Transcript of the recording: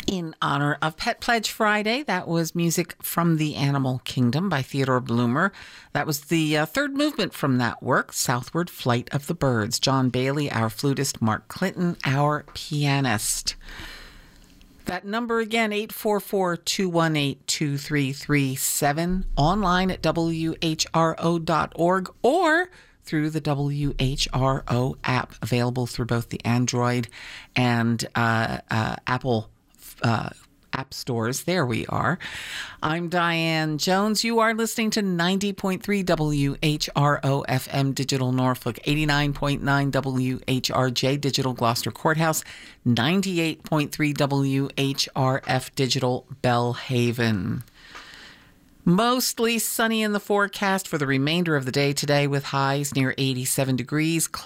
In honor of Pet Pledge Friday, that was music from the Animal Kingdom by Theodore Bloomer. That was the third movement from that work, Southward Flight of the Birds. John Bailey, our flutist, Mark Clinton, our pianist. That number again, 844-218-2337, online at whro.org or through the WHRO app, available through both the Android and Apple app stores. There we are. I'm Diane Jones. You are listening to 90.3 WHRO FM Digital Norfolk, 89.9 WHRJ Digital Gloucester Courthouse, 98.3 WHRF Digital Bellhaven. Mostly sunny in the forecast for the remainder of the day today, with highs near 87 degrees.